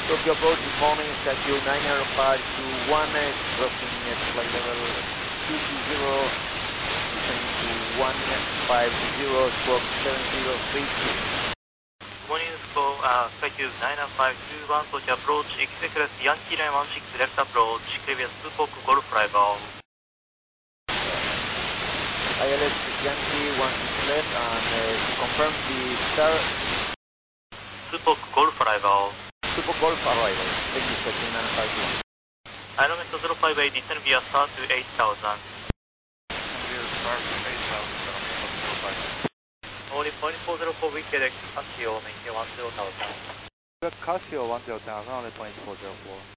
Tokyo approach, good morning, statue 90521, dropping at flight level 220, descending to 150, squawk 7032. Morning for statue 90521, Tokyo approach, execute Yankee Line 16 left approach, previous Tupac Golf Driver. ILS Yankee 16 left and confirm the start. Tupac Golf Driver. Tupac Golf arrival. Thank you, statue 90521. Element 058, descend via start to 8000. Only 0.404 wicked Casio, maintain 10,000. Casio 10,000, only 0.404.